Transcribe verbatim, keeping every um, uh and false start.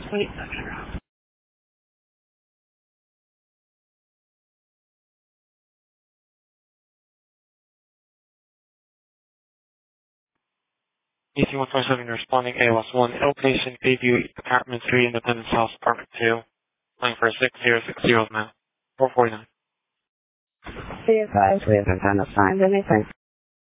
Wait, that's E C one four seven responding A L S one, location Bayview Apartment three, Independence House, Apartment two, line for six zero six zero now, four forty-nine. Be advised we haven't been assigned anything.